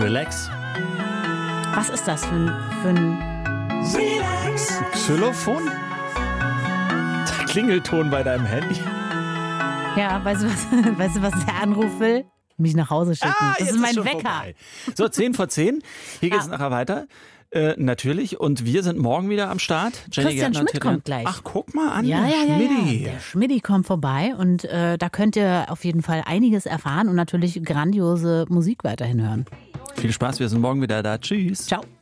Relax. Was ist das für ein Relax. Xylophon? Der Klingelton bei deinem Handy. Ja, weißt du, was der Anruf will? Mich nach Hause schicken. Das ist mein Wecker. Vorbei. So, 10:10. Hier geht's nachher weiter. Natürlich. Und wir sind morgen wieder am Start. Jenny Christian Gärtner, Schmidt kommt gleich. Ach, guck mal an, Ja. Schmidti. Der Schmidti kommt vorbei und da könnt ihr auf jeden Fall einiges erfahren und natürlich grandiose Musik weiterhin hören. Viel Spaß, wir sind morgen wieder da. Tschüss. Ciao.